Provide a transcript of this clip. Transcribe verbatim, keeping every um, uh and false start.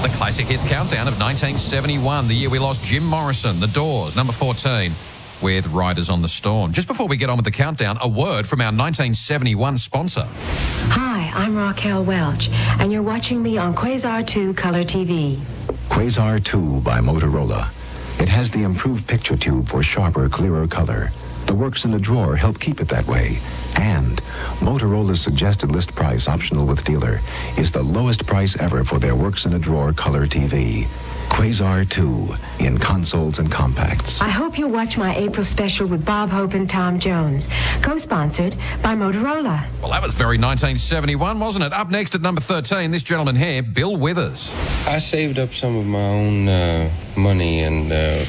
The Classic Hits Countdown of nineteen seventy-one, the year we lost Jim Morrison, The Doors, number fourteen, with Riders on the Storm. Just before we get on with the countdown, a word from our nineteen seventy-one sponsor. Hi, I'm Raquel Welch, and you're watching me on Quasar two Color T V. Quasar two by Motorola. It has the improved picture tube for sharper, clearer color. The works in the drawer help keep it that way. And Motorola's suggested list price, optional with dealer, is the lowest price ever for their works in a drawer color T V. Quasar two in consoles and compacts. I hope you'll watch my April special with Bob Hope and Tom Jones, co-sponsored by Motorola. Well, that was very nineteen seventy-one, wasn't it? Up next at number thirteen, this gentleman here, Bill Withers. I saved up some of my own uh, money and uh,